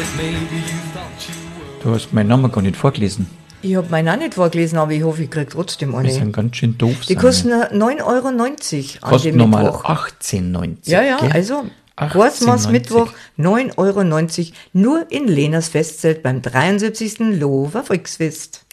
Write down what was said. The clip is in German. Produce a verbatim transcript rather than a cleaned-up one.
Du hast meinen Namen gar nicht vorgelesen. Ich habe meinen auch nicht vorgelesen, aber ich hoffe, ich kriege trotzdem eine. Die sind ganz schön doof. Die kosten neun Euro neunzig an Kostet dem normal Mittwoch. achtzehn neunzig. Ja, ja, gell? also achtzehn Großmaß neunzig. Mittwoch neun Euro neunzig nur in Lenas Festzelt beim dreiundsiebzigsten Lover Volksfest.